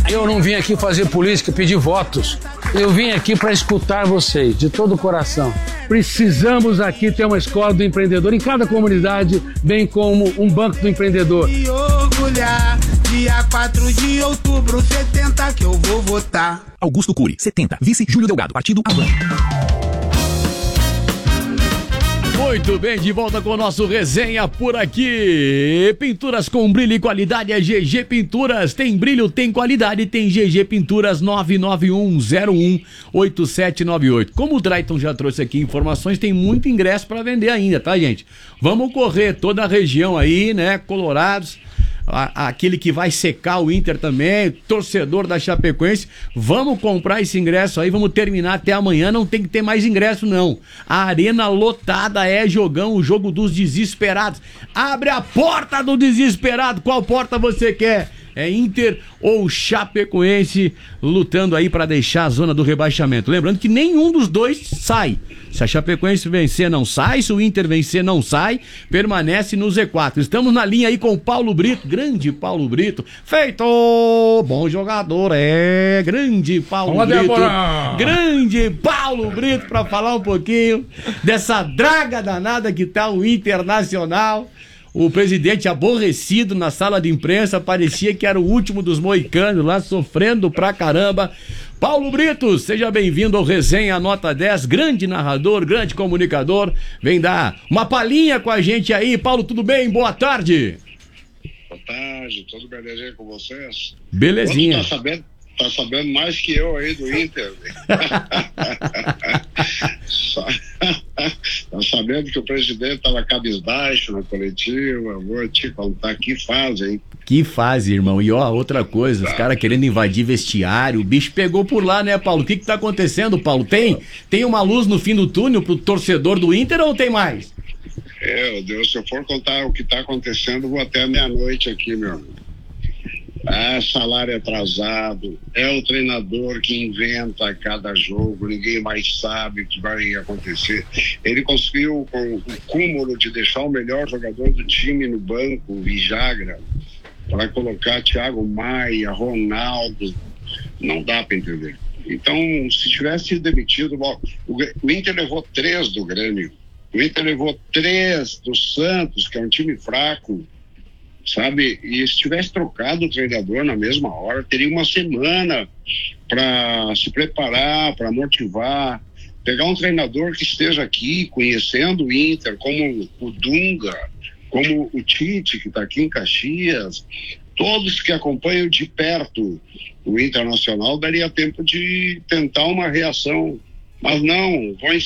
Eu não vim aqui fazer política, pedir votos. Eu vim aqui para escutar vocês, de todo o coração. Precisamos aqui ter uma escola do empreendedor em cada comunidade, bem como um banco do empreendedor. E orgulhar, dia 4 de outubro, 70 que eu vou votar. Augusto Cury, 70. Vice Júlio Delgado, partido Avan. Muito bem, de volta com o nosso Resenha por aqui. Pinturas com brilho e qualidade é GG Pinturas. Tem brilho, tem qualidade, tem GG Pinturas 991018798. Como o Drayton já trouxe aqui informações, tem muito ingresso para vender ainda, tá, gente? Vamos correr toda a região aí, né? Colorados. Aquele que vai secar o Inter também, torcedor da Chapecoense, vamos comprar esse ingresso aí, vamos terminar até amanhã, não tem que ter mais ingresso não, a arena lotada, é jogão, o jogo dos desesperados, abre a porta do desesperado, qual porta você quer? É Inter ou Chapecoense lutando aí para deixar a zona do rebaixamento. Lembrando que nenhum dos dois sai. Se a Chapecoense vencer, não sai. Se o Inter vencer, não sai. Permanece no Z4. Estamos na linha aí com o Paulo Brito. Grande Paulo Brito. Feito! Bom jogador, grande Paulo Brito. Débora. Grande Paulo Brito para falar um pouquinho dessa draga danada que tá o Internacional. O presidente aborrecido na sala de imprensa, parecia que era o último dos moicanos lá, sofrendo pra caramba. Paulo Brito, seja bem-vindo ao Resenha Nota 10, grande narrador, grande comunicador, vem dar uma palhinha com a gente aí. Paulo, tudo bem? Boa tarde. Boa tarde, tudo belezinha com vocês? Belezinha. Tá sabendo mais que eu aí do Inter. Tá sabendo que o presidente tava cabisbaixo na coletiva. Vou te contar que fase, hein? Que fase, irmão. E ó, outra coisa, os caras querendo invadir vestiário, o bicho pegou por lá, né, Paulo? O que tá acontecendo, Paulo? Tem uma luz no fim do túnel pro torcedor do Inter ou tem mais? Deus, se eu for contar o que tá acontecendo, vou até meia-noite aqui, meu amigo. Salário atrasado, é o treinador que inventa cada jogo, ninguém mais sabe o que vai acontecer. Ele conseguiu, com o cúmulo de deixar o melhor jogador do time no banco, o Vijagra, para colocar Thiago Maia, Ronaldo, não dá para entender. Então, se tivesse sido demitido, o Inter levou 3 do Grêmio, o Inter levou 3 do Santos, que é um time fraco, sabe? E se tivesse trocado o treinador na mesma hora, teria uma semana para se preparar, para motivar, pegar um treinador que esteja aqui conhecendo o Inter, como o Dunga, como o Tite, que está aqui em Caxias, todos que acompanham de perto o Internacional, daria tempo de tentar uma reação, mas não, vão